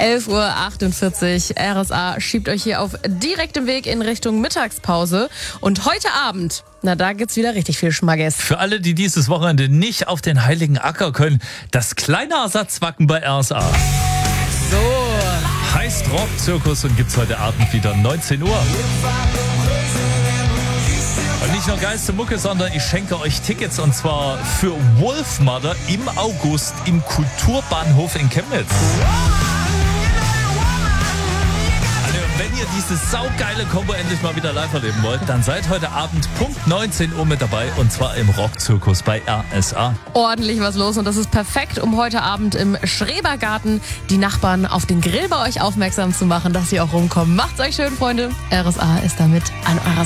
11:48 Uhr. RSA schiebt euch hier auf direktem Weg in Richtung Mittagspause. Und heute Abend, da gibt's wieder richtig viel Schmackes. Für alle, die dieses Wochenende nicht auf den Heiligen Acker können, das kleine Ersatzwacken bei RSA. So. Heißt Rockzirkus und gibt's heute Abend wieder 19 Uhr. Und nicht nur geilste Mucke, sondern ich schenke euch Tickets und zwar für Wolfmother im August im Kulturbahnhof in Chemnitz. Also, wenn ihr diese saugeile Kombo endlich mal wieder live erleben wollt, dann seid heute Abend Punkt 19 Uhr mit dabei und zwar im Rockzirkus bei RSA. Ordentlich was los und das ist perfekt, um heute Abend im Schrebergarten die Nachbarn auf den Grill bei euch aufmerksam zu machen, dass sie auch rumkommen. Macht's euch schön, Freunde. RSA ist damit an eurer